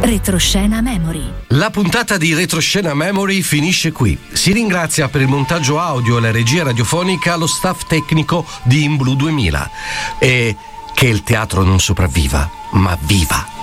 Retroscena Memory. La puntata di Retroscena Memory finisce qui. Si ringrazia per il montaggio audio e la regia radiofonica lo staff tecnico di In Blue 2000. E che il teatro non sopravviva, ma viva!